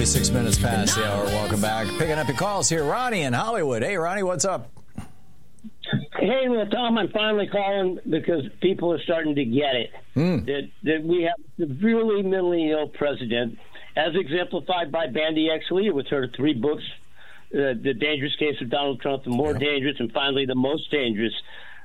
36 minutes past the hour. Welcome back. Picking up your calls here. Ronnie in Hollywood. Hey, Ronnie, what's up? Hey, well, Tom, I'm finally calling because people are starting to get it. That we have a severely mentally ill president, as exemplified by Bandy X. Lee with her 3 books, The Dangerous Case of Donald Trump, The More Dangerous, and finally The Most Dangerous.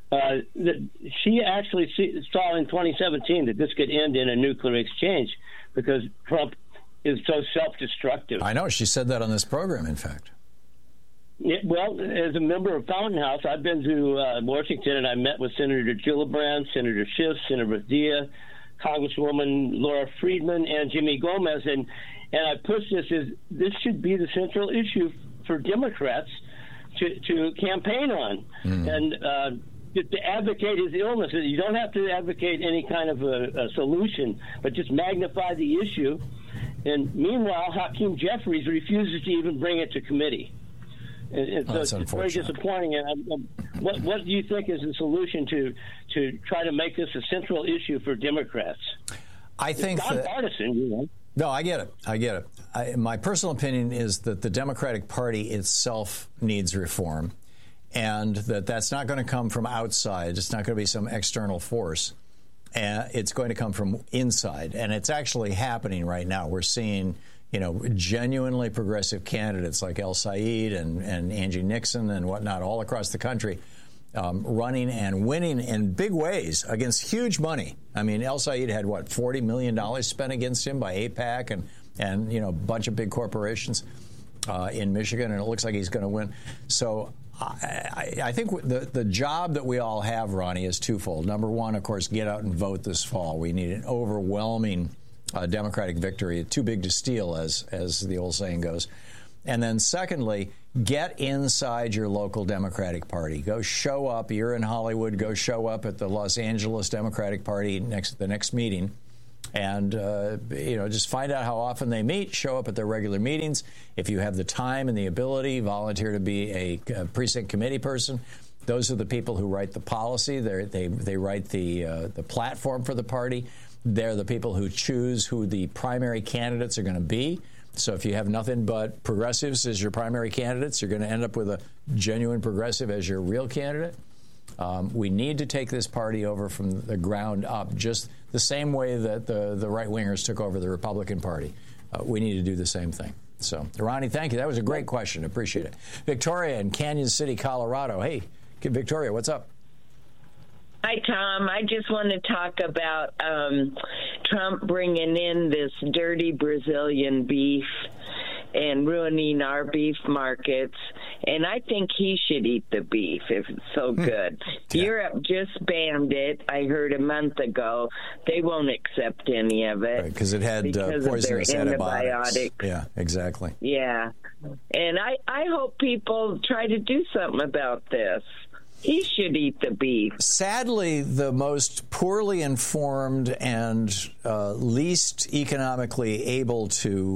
She actually saw in 2017 that this could end in a nuclear exchange because Trump is so self-destructive. I know. She said that on this program, in fact. Yeah, well, as a member of Fountain House, I've been to Washington, and I met with Senator Gillibrand, Senator Schiff, Senator Dia, Congresswoman Laura Friedman, and Jimmy Gomez. And I pushed this should be the central issue for Democrats to campaign on. And to advocate his illness. You don't have to advocate any kind of a solution, but just magnify the issue. And meanwhile, Hakeem Jeffries refuses to even bring it to committee. And so it's very disappointing. And what do you think is the solution to try to make this a central issue for Democrats? I think it's nonpartisan, you know. No, I get it. My personal opinion is that the Democratic Party itself needs reform, and that's not going to come from outside. It's not going to be some external force. It's going to come from inside, and it's actually happening right now. We're seeing, genuinely progressive candidates like El Said and Angie Nixon and whatnot all across the country running and winning in big ways against huge money. I mean, El Said had, $40 million spent against him by AIPAC and a bunch of big corporations in Michigan, and it looks like he's going to win. So I think the job that we all have, Ronnie, is twofold. Number one, of course, get out and vote this fall. We need an overwhelming Democratic victory, too big to steal, as the old saying goes. And then secondly, get inside your local Democratic Party. Go show up. You're in Hollywood. Go show up at the Los Angeles Democratic Party the next meeting. And, just find out how often they meet, show up at their regular meetings. If you have the time and the ability, volunteer to be a precinct committee person. Those are the people who write the policy. They write the platform for the party. They're the people who choose who the primary candidates are going to be. So if you have nothing but progressives as your primary candidates, you're going to end up with a genuine progressive as your real candidate. We need to take this party over from the ground up, just the same way that the right-wingers took over the Republican Party. We need to do the same thing. So, Ronnie, thank you. That was a great question. Appreciate it. Victoria in Canyon City, Colorado. Hey, Victoria, what's up? Hi, Tom. I just want to talk about Trump bringing in this dirty Brazilian beef and ruining our beef markets. And I think he should eat the beef if it's so good. Yeah. Europe just banned it, I heard a month ago. They won't accept any of it. Right, because it had poisonous antibiotics. Yeah, exactly. Yeah. And I hope people try to do something about this. He should eat the beef. Sadly, the most poorly informed and least economically able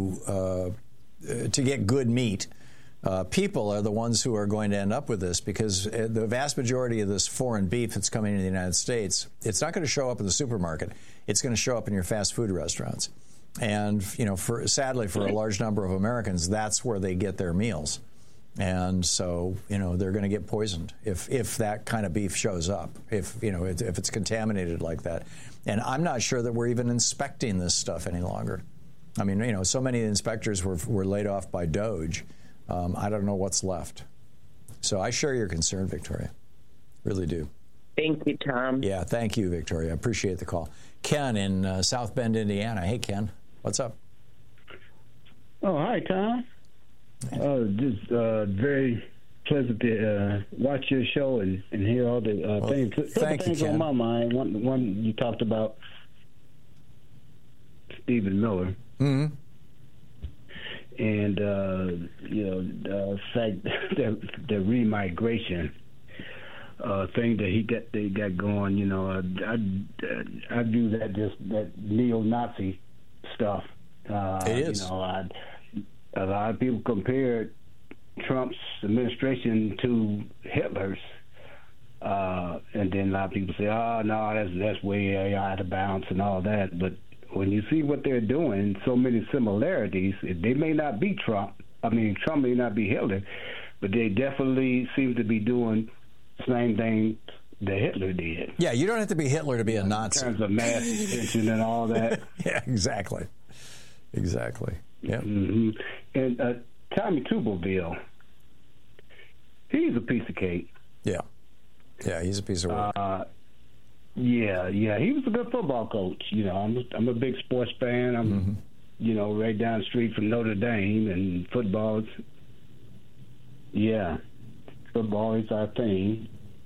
to get good meat people are the ones who are going to end up with this, because the vast majority of this foreign beef that's coming into the United States, it's not going to show up in the supermarket. It's going to show up in your fast food restaurants. And, sadly, for a large number of Americans, that's where they get their meals. And so, they're going to get poisoned if that kind of beef shows up, if it's contaminated like that. And I'm not sure that we're even inspecting this stuff any longer. I mean, so many inspectors were laid off by DOJ. I don't know what's left. So I share your concern, Victoria. Really do. Thank you, Tom. Yeah, thank you, Victoria. I appreciate the call. Ken in South Bend, Indiana. Hey, Ken. What's up? Oh, hi, Tom. Just very pleasant to watch your show and hear all the things. Thank you, Ken. On my mind. One you talked about Stephen Miller. Mm-hmm. And the fact that the remigration thing that they got going, I view that just that neo-Nazi stuff. It is. A lot of people compare Trump's administration to Hitler's, and then a lot of people say, "Oh no, that's way out of bounds" and all that. But when you see what they're doing, so many similarities. They may not be Trump. I mean, Trump may not be Hitler, but they definitely seem to be doing the same thing that Hitler did. Yeah, you don't have to be Hitler to be a Nazi. In terms of mass extinction and all that. Yeah, exactly. Exactly. Yeah. Mm-hmm. And Tommy Tuberville, he's a piece of cake. Yeah. Yeah, he's a piece of work. Yeah, he was a good football coach. You know, I'm a big sports fan. I'm, you know, right down the street from Notre Dame, and football. Yeah, football is our thing.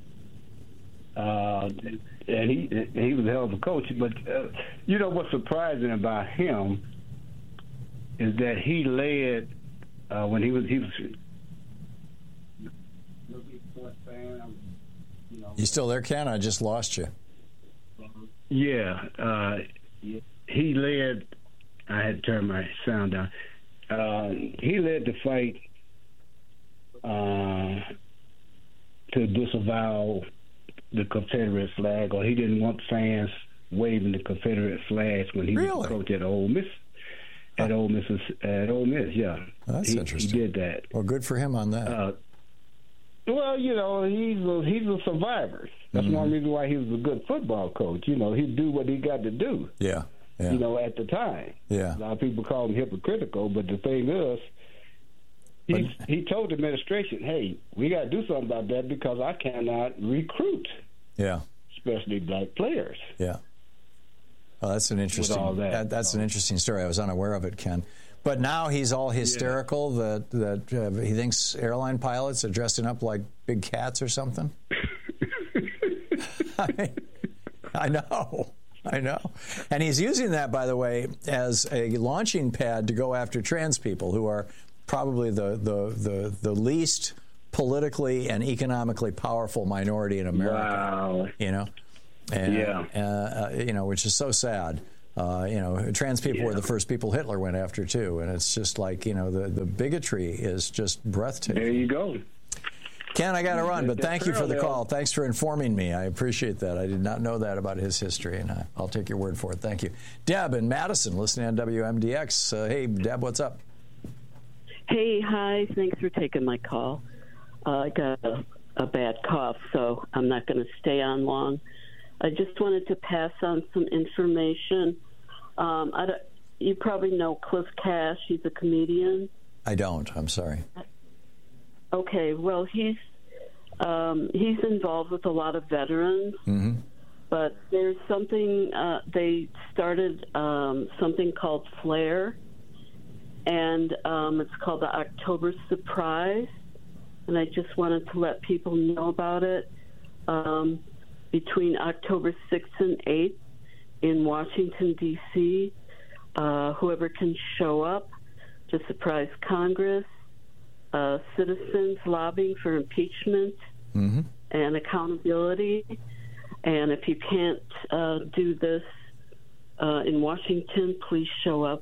And he was a hell of a coach. But you know what's surprising about him is that he led when he was. You still there, Ken? I just lost you. Yeah, he led. I had to turn my sound down. He led the fight to disavow the Confederate flag, or he didn't want fans waving the Confederate flags when he was coach at Ole Miss. At Ole Miss, yeah. That's interesting. He did that. Well, good for him on that. Well, you know, he's a survivor. That's one reason why he was a good football coach. You know, he'd do what he got to do. Yeah. You know, at the time. Yeah. A lot of people call him hypocritical, but the thing is, he told the administration, "Hey, we got to do something about that because I cannot recruit." Yeah. Especially black players. Yeah. Well, that's an interesting. That's an interesting story. I was unaware of it, Ken. But now he's all hysterical that he thinks airline pilots are dressing up like big cats or something. I know. And he's using that, by the way, as a launching pad to go after trans people, who are probably the least politically and economically powerful minority in America. Wow. You know? And, you know, which is so sad. You know, trans people were the first people Hitler went after, too. And it's just like, you know, the bigotry is just breathtaking. There you go. Ken, I got to run, but thank you for the call. Thanks for informing me. I appreciate that. I did not know that about his history, and I'll take your word for it. Thank you. Deb in Madison, listening on WMDX. Hey, Deb, what's up? Hey, hi. Thanks for taking my call. I got a bad cough, so I'm not going to stay on long. I just wanted to pass on some information. You probably know Cliff Cash. He's a comedian. I don't. I'm sorry. Okay. Well, he's involved with a lot of veterans. Mm-hmm. But there's something, they started something called Flair, and it's called the October Surprise. And I just wanted to let people know about it. Between October 6th and 8th in Washington, D.C., whoever can show up to surprise Congress, citizens lobbying for impeachment and accountability. And if you can't do this in Washington, please show up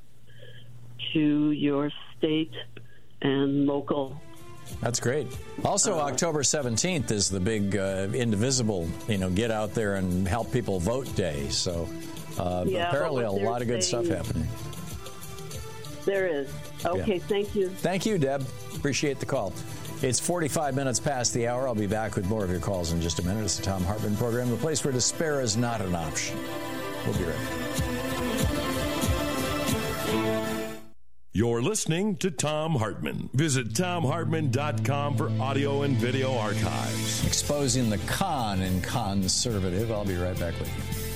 to your state and local. That's great. Also, October 17th is the big Indivisible, get out there and help people vote day. So apparently a lot of good stuff happening. There is. Okay, thank you. Thank you, Deb. Appreciate the call. It's 45 minutes past the hour. I'll be back with more of your calls in just a minute. It's the Thom Hartmann Program, the place where despair is not an option. We'll be right back. You're listening to Thom Hartmann. Visit ThomHartmann.com for audio and video archives. Exposing the con in conservative. I'll be right back with you.